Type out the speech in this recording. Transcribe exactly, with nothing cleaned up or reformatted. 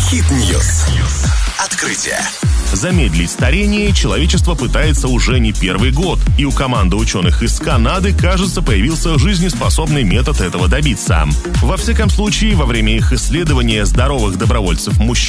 Хит-ньюс. Открытие. Замедлить старение человечество пытается уже не первый год, и у команды ученых из Канады, кажется, появился жизнеспособный метод этого добиться. Во всяком случае, во время их исследования здоровых добровольцев-мужчин